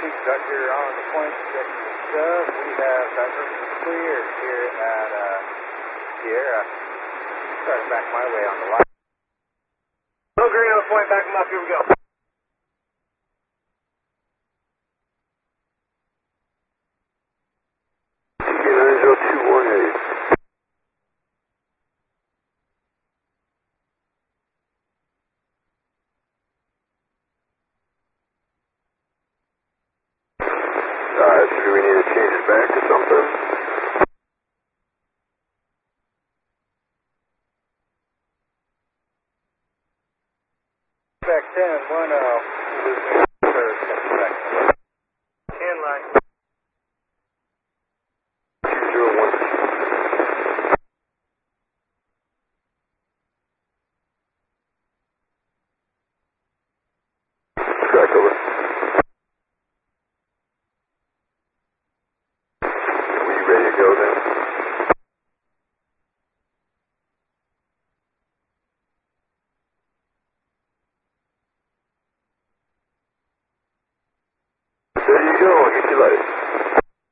Structure on the point, check your stuff. We have diversion clear here at Sierra. Starting back my way on the line. No green on the point, back them up, here we go. TK90218. So do we need to change it back to something? Back 10-10. 10 line. 201. Track over.